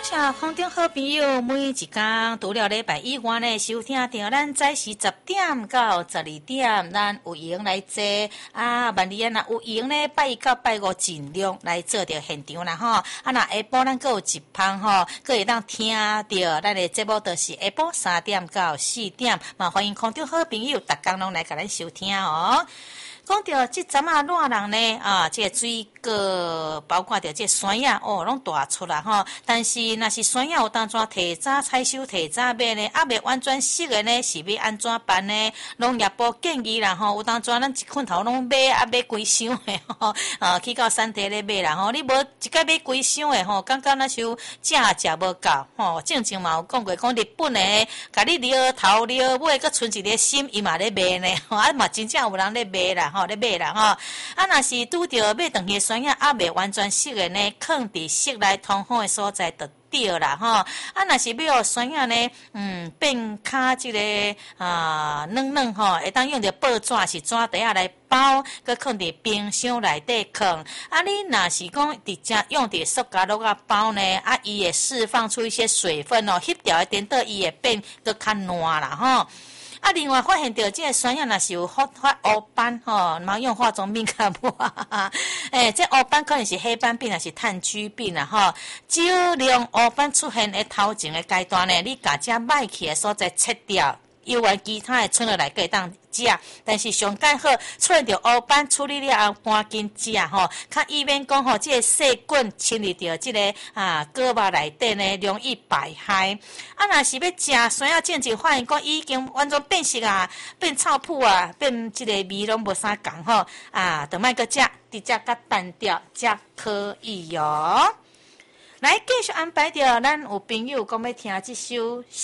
谢空中好朋友，每一天除了礼拜以外呢，收听到咱早时10点到12点，咱有闲来坐万里若有闲呢，拜一到拜五尽量来做着现场啦吼。若下晡咱阁有一旁吼，阁会当听到咱的节目，就是下晡3点到4点，嘛欢迎空中好朋友，逐工拢来甲咱收听哦。讲到即阵热人呢，即个水果，包括着即个山野拢大出啦吼。但是若是山野有当怎提早采收、提早买呢？未完全熟的呢，是要安怎办呢？农业部建议啦吼，有当怎咱一捆头拢买买规箱的吼，去到产地咧买啦吼。你无一概买规箱的吼，感觉那像食无够吼。正经嘛有讲过，讲日本的，甲你撩头撩尾，阁剩一个心，伊嘛咧卖呢吼，嘛真正有人咧卖啦。咧买啦吼，若是拄着买长期酸野未完全熟的呢，放伫室内通风的所在就对啦吼。若是要酸野呢，变较即个软软吼，会当用着报纸是纸袋仔来包，佮放伫冰箱内底放。你若是讲直接用着塑胶袋仔包呢，伊会释放出一些水分哦，翕掉的颠倒伊会变佮较烂啦吼。另外发现到这个酸野若是有发黑斑吼，莫用化妆品甲抹。这黑斑可能是黑斑病，还是炭疽病啦吼。少量黑斑出现的头前的阶段呢，你甲这歹去的所在切掉。有完其他的剩落来可以当食，但是上介好出现着黑斑处理了后，赶紧食吼，较以免讲吼，这个细菌侵入着这个果肉内底呢，容易败害。若是要食酸野正就发现讲已经完全变色啊，变臭噗啊，变这个味拢无啥共吼就莫阁食，直接甲单调才可以哦。来继续安排着，咱有朋友讲要听这首。